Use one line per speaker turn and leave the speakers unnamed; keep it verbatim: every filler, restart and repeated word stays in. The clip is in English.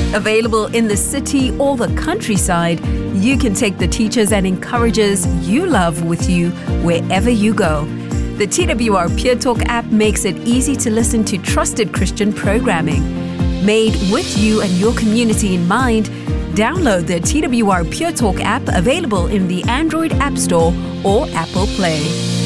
Available in the city or the countryside, you can take the teachers and encouragers you love with you wherever you go. The T W R Peer Talk app makes it easy to listen to trusted Christian programming. Made with you and your community in mind, download the T W R Peer Talk app, available in the Android App Store or Apple Play.